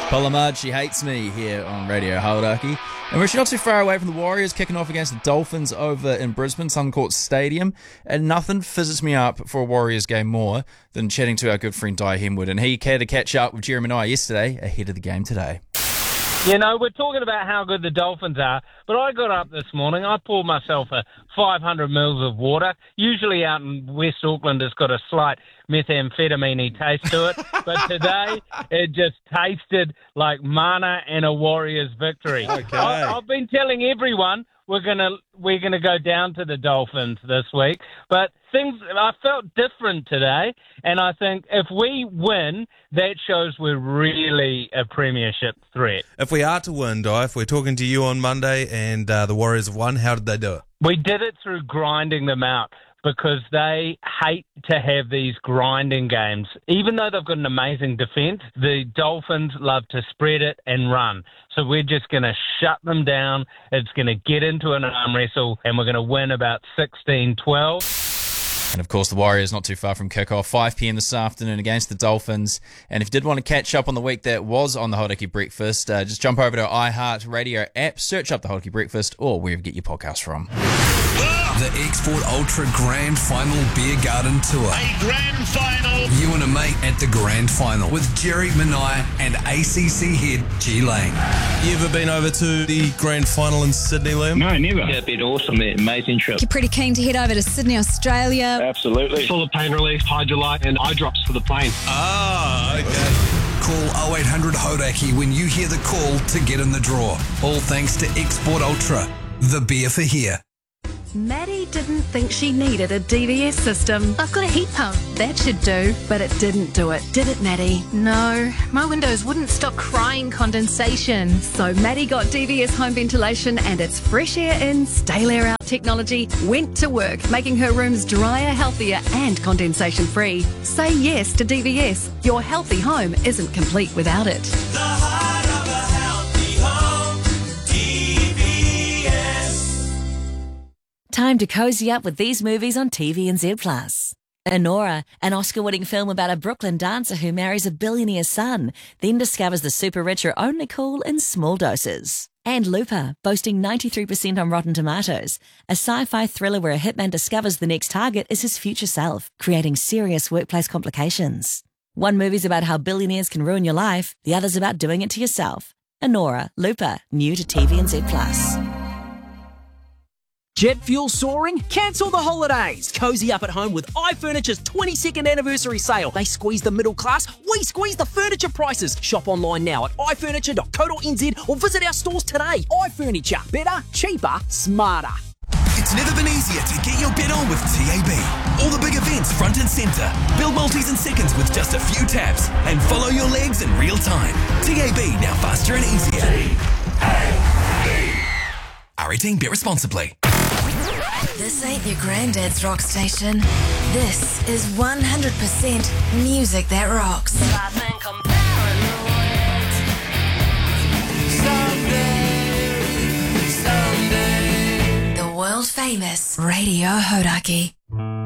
Palamud, She Hates Me here on Radio Hauraki. And we're actually not too far away from the Warriors kicking off against the Dolphins over in Brisbane, Suncorp Stadium. And nothing fizzes me up for a Warriors game more than chatting to our good friend Di Hemwood. And he cared to catch up with Jeremy and I yesterday ahead of the game today. You know, we're talking about how good the Dolphins are, but I got up this morning, I poured myself a 500 mils of water. Usually out in West Auckland, it's got a slight methamphetamine taste to it, but today it just tasted like mana and a Warriors victory. Okay. I've been telling everyone we're gonna go down to the Dolphins this week, but I felt different today, and I think if we win, that shows we're really a premiership threat. If we are to win, Di, if we're talking to you on Monday and the Warriors have won, how did they do it? We did it through grinding them out, because they hate to have these grinding games. Even though they've got an amazing defence, the Dolphins love to spread it and run. So we're just going to shut them down. It's going to get into an arm wrestle, and we're going to win about 16-12. And of course, the Warriors not too far from kickoff, 5 p.m. this afternoon against the Dolphins. And if you did want to catch up on the week that was on the Hauraki Breakfast, just jump over to our iHeartRadio app, search up the Hauraki Breakfast, or wherever you get your podcast from. The Export Ultra Grand Final Beer Garden Tour. A grand final. You and a mate at the Grand Final with Jerry Manai and ACC head G Lane. You ever been over to the Grand Final in Sydney, Liam? No, never. Yeah, it's been awesome. Amazing trip. You're pretty keen to head over to Sydney, Australia. Absolutely. Full of pain relief, Hydrolyte and eye drops for the plane. Ah, okay. Call 0800 Hauraki when you hear the call to get in the draw. All thanks to Export Ultra, the beer for here. Maddie didn't think she needed a DVS system. I've got a heat pump. That should do, but it didn't do it. Did it, Maddie? No, my windows wouldn't stop crying condensation. So Maddie got DVS home ventilation and its fresh air in, stale air out technology went to work, making her rooms drier, healthier and condensation free. Say yes to DVS. Your healthy home isn't complete without it. The heart of a healthy home, DVS. Time to cozy up with these movies on TVNZ+. Enora, an Oscar-winning film about a Brooklyn dancer who marries a billionaire's son, then discovers the super rich are only cool in small doses. And Looper, boasting 93% on Rotten Tomatoes, a sci-fi thriller where a hitman discovers the next target is his future self, creating serious workplace complications. One movie's about how billionaires can ruin your life, the other's about doing it to yourself. Enora, Looper, new to TVNZ+. Jet fuel soaring? Cancel the holidays. Cozy up at home with iFurniture's 22nd anniversary sale. They squeeze the middle class, we squeeze the furniture prices. Shop online now at ifurniture.co.nz or visit our stores today. iFurniture. Better, cheaper, smarter. It's never been easier to get your bet on with TAB. All the big events front and centre. Build multis in seconds with just a few taps. And follow your legs in real time. TAB, now faster and easier. R18, bet responsibly. This ain't your granddad's rock station. This is 100% music that rocks. Someday. The world famous Radio Hauraki.